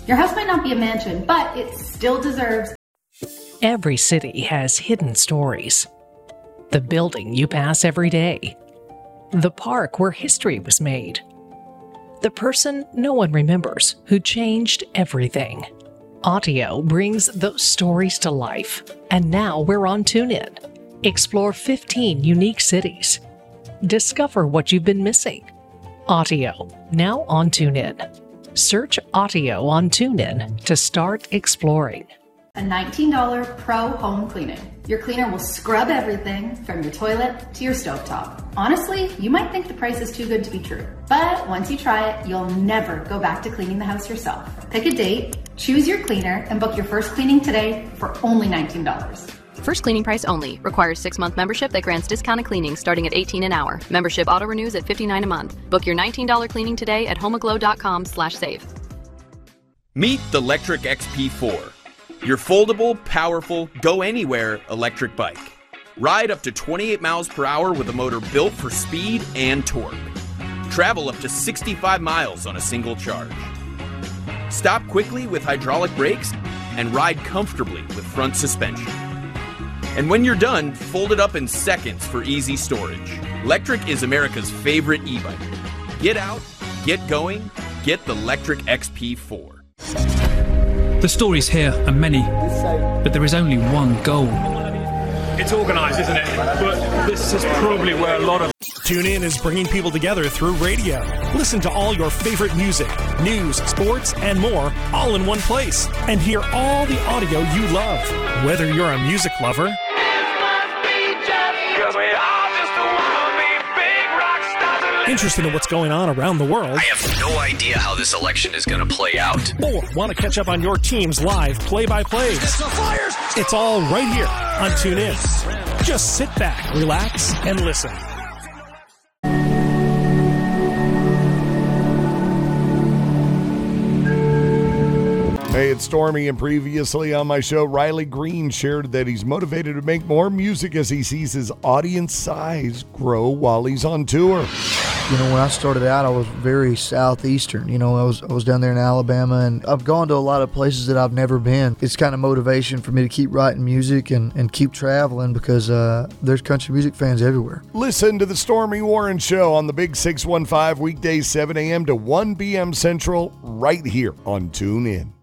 Your house might not be a mansion, but it still deserves. Every city has hidden stories. The building you pass every day. The park where history was made. The person no one remembers who changed everything. Audio brings those stories to life, and now we're on TuneIn. Explore 15 unique cities. Discover what you've been missing. Audio, now on TuneIn. Search Audio on TuneIn to start exploring. A $19 pro home cleaning. Your cleaner will scrub everything from your toilet to your stovetop. Honestly, you might think the price is too good to be true. But once you try it, you'll never go back to cleaning the house yourself. Pick a date, choose your cleaner, and book your first cleaning today for only $19. First cleaning price only. Requires 6-month membership that grants discounted cleaning starting at $18 an hour. Membership auto renews at $59 a month. Book your $19 cleaning today at homeaglow.com/save. Meet the Lectric XP4. Your foldable, powerful, go-anywhere electric bike. Ride up to 28 miles per hour with a motor built for speed and torque. Travel up to 65 miles on a single charge. Stop quickly with hydraulic brakes and ride comfortably with front suspension. And when you're done, fold it up in seconds for easy storage. Lectric is America's favorite e-bike. Get out, get going, get the Lectric XP4. The stories here are many, but there is only one goal. It's organised, isn't it? But this is probably where a lot of... TuneIn is bringing people together through radio. Listen to all your favorite music, news, sports, and more, all in one place. And hear all the audio you love. Whether you're a music lover... interested in what's going on around the world. I have no idea how this election is going to play out. Or want to catch up on your team's live play-by-plays. It's all right here on TuneIn. Just sit back, relax, and listen. Hey, it's Stormy, and previously on my show, Riley Green shared that he's motivated to make more music as he sees his audience size grow while he's on tour. You know, when I started out, I was very southeastern. You know, I was down there in Alabama, and I've gone to a lot of places that I've never been. It's kind of motivation for me to keep writing music and keep traveling because there's country music fans everywhere. Listen to the Stormy Warren Show on the Big 615 weekdays 7 a.m. to 1 p.m. Central right here on TuneIn.